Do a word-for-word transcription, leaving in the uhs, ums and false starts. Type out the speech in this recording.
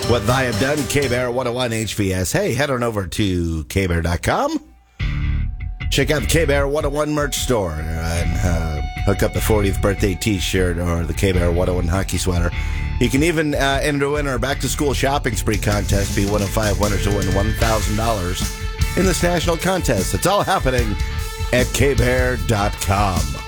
what I have done. K-Bear one oh one H V S. Hey, head on over to K Bear dot com. Check out the K-Bear one oh one merch store and uh, hook up the fortieth birthday t-shirt or the K-Bear one oh one hockey sweater. You can even uh, enter to win our back-to-school shopping spree contest. Be one of five winners to win one thousand dollars in this national contest. It's all happening at K Bear dot com.